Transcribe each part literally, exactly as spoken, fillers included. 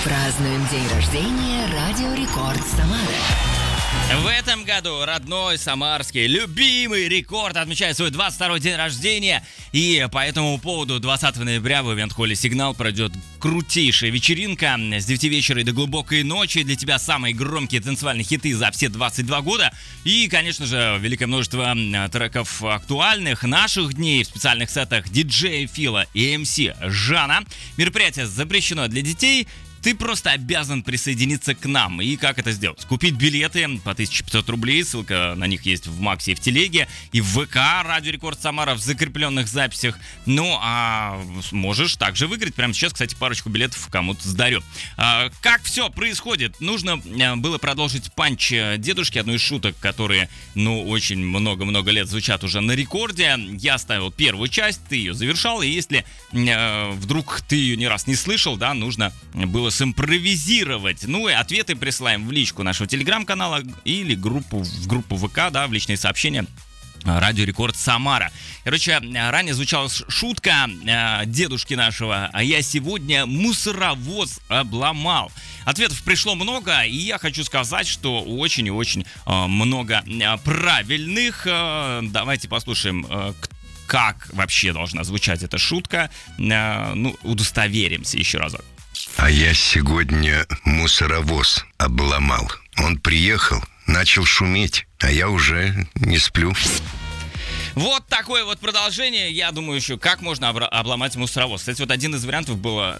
Празднуем день рождения Радио Рекорд Самары. В этом году родной самарский любимый Рекорд отмечает свой двадцать второй день рождения. И по этому поводу двадцатого ноября в ивент-холле «Сигнал» пройдет крутейшая вечеринка. С девяти вечера и до глубокой ночи для тебя самые громкие танцевальные хиты за все двадцать два года. И, конечно же, великое множество треков актуальных наших дней в специальных сетах диджея Фила и эм си Жана. Мероприятие запрещено для детей. Ты просто обязан присоединиться к нам. И как это сделать? Купить билеты по тысяча пятьсот рублей. Ссылка на них есть в Максе и в Телеге. И в ВК Радио Рекорд Самара в закрепленных записях. Ну, а можешь также выиграть. Прямо сейчас, кстати, парочку билетов кому-то сдарю. А, как все происходит? Нужно было продолжить панч дедушки. Одну из шуток, которые, ну, очень много-много лет звучат уже на рекорде. Я ставил первую часть, ты ее завершал. И если э, вдруг ты ее ни раз не слышал, да, нужно было симпровизировать. Ну и ответы присылаем в личку нашего телеграм-канала или группу, в группу ВК, да, в личные сообщения. Радио Рекорд Самара. Короче, ранее звучала шутка э, дедушки нашего: а я сегодня мусоровоз обломал. Ответов пришло много, и я хочу сказать, что очень и очень э, много э, правильных. Э, давайте послушаем, э, как вообще должна звучать эта шутка. Э, ну, удостоверимся еще разок. А я сегодня мусоровоз обломал. Он приехал, начал шуметь, а я уже не сплю. Вот такое вот продолжение. Я думаю еще, как можно обра- обломать мусоровоз. Кстати, вот один из вариантов было,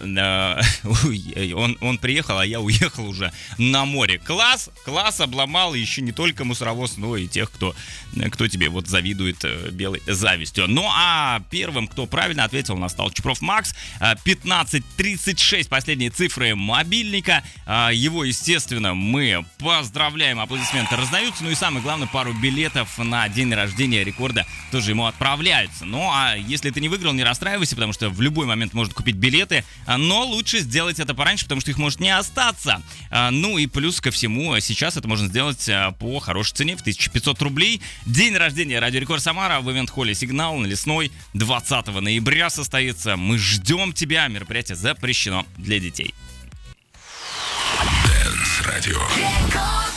э, он, он приехал, а я уехал уже на море. Класс, класс, обломал еще не только мусоровоз, но и тех, кто, кто тебе вот завидует э, белой завистью. Ну а первым, кто правильно ответил, у нас стал Чупров Макс. пятнадцать тридцать шесть последние цифры мобильника. Э, его, естественно, мы поздравляем, аплодисменты раздаются. Ну и самое главное, пару билетов на день рождения Рекорда тоже ему отправляются. Ну, а если ты не выиграл, не расстраивайся, потому что в любой момент можно купить билеты, но лучше сделать это пораньше, потому что их может не остаться. Ну и плюс ко всему, сейчас это можно сделать по хорошей цене, в тысяча пятьсот рублей. День рождения Радио Рекорд Самара в ивент-холле «Сигнал» на Лесной двадцатого ноября состоится. Мы ждем тебя. Мероприятие запрещено для детей. Дэнс Радио.